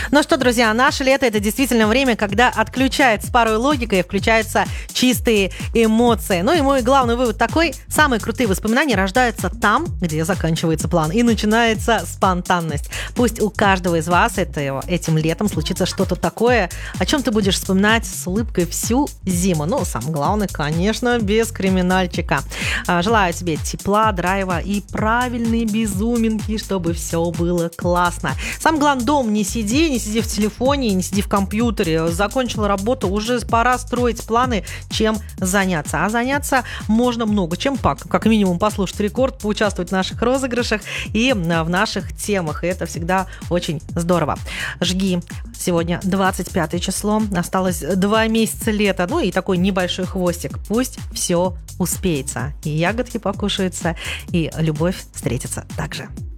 Ну что, друзья, наше лето — это действительно время, когда отключается порой логика и включаются чистые эмоции. Ну и мой главный вывод такой: самые крутые воспоминания рождаются там, где заканчивается план, и начинается спонтанность. Пусть у каждого из вас этим летом случится что-то такое, о чем ты будешь вспоминать с улыбкой всю зиму. Ну, самое главное, конечно, без криминальчика. Желаю тебе тепла, драйва и правильной безуминки, чтобы все было классно. Самое главное, дома не сиди в телефоне, не сиди в компьютере. Закончила работу, уже пора строить планы, чем заняться. А заняться можно много чем. Как минимум послушать рекорд, поучаствовать в наших розыгрышах и в наших темах. И это всегда очень здорово. Жги. Сегодня 25 число. Осталось 2 месяца лета. Ну и такой небольшой хвостик. Пусть все успеется. И ягодки покушаются, и любовь встретится также.